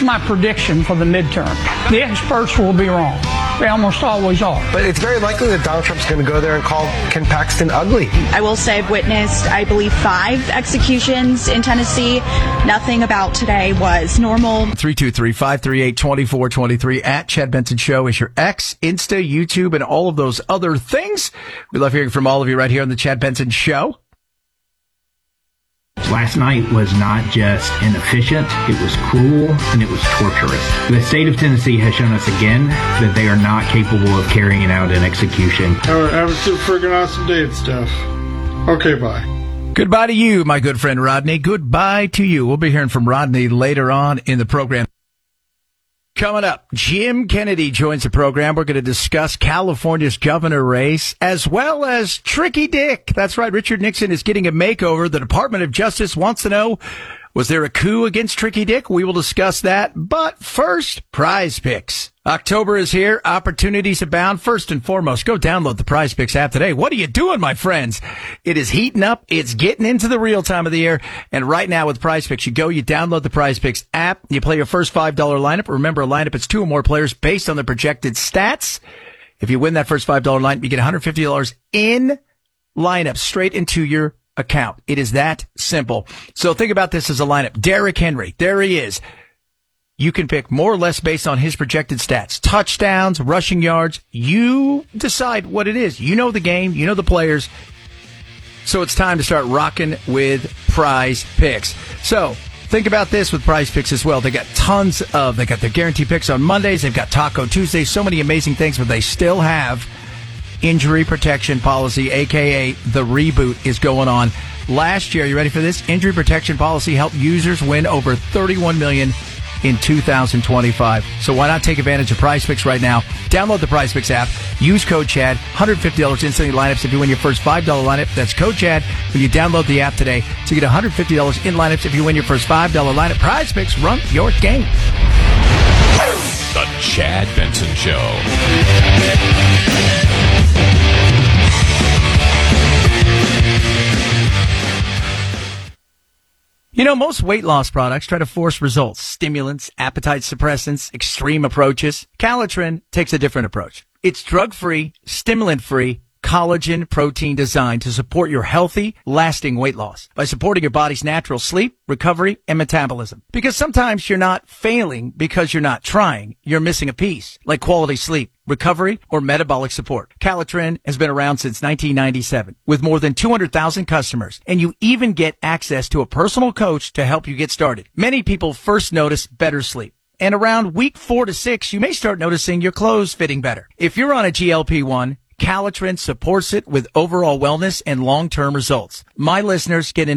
my prediction for the midterm. The experts will be wrong. They almost always are. But it's very likely that Donald Trump's going to go there and call Ken Paxton ugly. I will say I've witnessed, I believe, 5 executions in Tennessee. Nothing about today was normal. 323-538-2423 at Chad Benson Show is your X, Insta, YouTube, and all of those other things. We love hearing from all of you right here on the Chad Benson Show. Last night was not just inefficient, it was cruel, and it was torturous. The state of Tennessee has shown us again that they are not capable of carrying out an execution. Have a friggin' awesome day and stuff. Okay, bye. Goodbye to you, my good friend Rodney. Goodbye to you. We'll be hearing from Rodney later on in the program. Coming up, Jim Kennedy joins the program. We're going to discuss California's governor race as well as Tricky Dick. That's right. Richard Nixon is getting a makeover. The Department of Justice wants to know, was there a coup against Tricky Dick? We will discuss that. But first, Prize Picks. October is here. Opportunities abound. First and foremost, go download the Prize Picks app today. What are you doing, my friends? It is heating up. It's getting into the real time of the year. And right now with Prize Picks, you download the Prize Picks app. You play your first $5 lineup. Remember, a lineup is 2 or more players based on the projected stats. If you win that first $5 lineup, you get $150 in lineup straight into your account. It is that simple. So think about this as a lineup. Derrick Henry, there he is. You can pick more or less based on his projected stats. Touchdowns, rushing yards. You decide what it is. You know the game. You know the players. So it's time to start rocking with Prize Picks. So think about this with Prize Picks as well. They got they got their guaranteed picks on Mondays. They've got Taco Tuesdays. So many amazing things, but they still have injury protection policy, a.k.a. the reboot is going on. Last year, you ready for this? Injury protection policy helped users win over $31 million in 2025. So why not take advantage of Prize Picks right now? Download the Prize Picks app. Use code Chad. $150 instantly lineups if you win your first $5 lineup. That's code Chad when you download the app today to get $150 in lineups if you win your first $5 lineup. Prize Picks, run your game. The Chad Benson Show. You know, most weight loss products try to force results. Stimulants, appetite suppressants, extreme approaches. Calitrin takes a different approach. It's drug-free, stimulant-free, collagen protein designed to support your healthy, lasting weight loss by supporting your body's natural sleep, recovery, and metabolism. Because sometimes you're not failing because you're not trying. You're missing a piece, like quality sleep, recovery, or metabolic support. Calitrin has been around since 1997 with more than 200,000 customers, and you even get access to a personal coach to help you get started. Many people first notice better sleep. And around week 4 to 6, you may start noticing your clothes fitting better. If you're on a GLP-1, Calitrin supports it with overall wellness and long-term results. My listeners get an